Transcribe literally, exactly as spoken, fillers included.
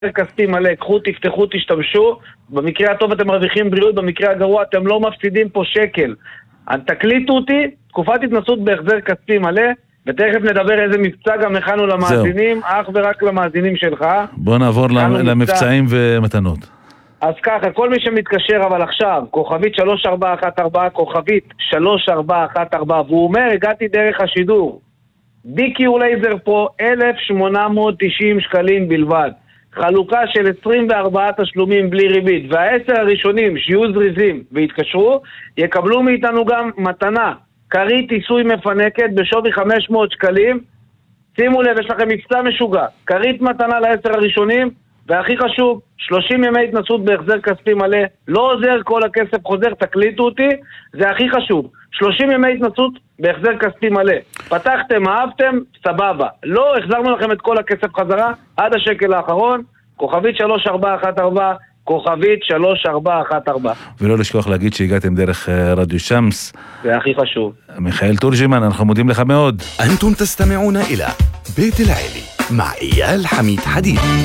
כספי מלא, קחו, תפתחו, תשתמשו, במקרה הטוב אתם מרוויחים בריאות, במקרה הגרוע אתם לא מפסידים פה שקל. תקליטו אותי, תקופת התנסות בהחזר כספי מלא, ותכף נדבר איזה מבצע גם הכנו למאזינים, אך ורק למאזינים שלך. בוא נעבור למבצעים ומתנות. אז ככה, כל מי שמתקשר אבל עכשיו, כוכבית שלוש ארבע אחת ארבע, כוכבית שלוש ארבע אחת ארבע, והוא אומר, הגעתי דרך השידור. די-קיו לייזר פה, אלף שמונה מאות תשעים שקלים בלבד. חלוקה של עשרים וארבעה תשלומים בלי ריבית, והעשר הראשונים שיהיו זריזים והתקשרו, יקבלו מאיתנו גם מתנה, כרית עיסוי מפנקת בשווי חמש מאות שקלים. שימו לב, יש לכם מבצע משוגע, כרית מתנה לעשר הראשונים, והכי חשוב, שלושים ימי התנסות בהחזר כספי מלא, לא עוזר כל הכסף חוזר, תקליטו אותי, זה הכי חשוב. שלושים ימי התנסות בהחזר כספי מלא. פתחתם, אהבתם, סבבה. לא, החזרנו לכם את כל הכסף חזרה, עד השקל האחרון, כוכבית שלוש ארבע אחת ארבע, כוכבית שלוש ארבע אחת ארבע. ולא לשכוח להגיד שהגעתם דרך רדיו שמס. זה הכי חשוב. מיכאל תורג'מן, אנחנו מודים לך מאוד. אנתום תסתמעונה אלה בית אל-עלי, מע אייל חמיד חדיד.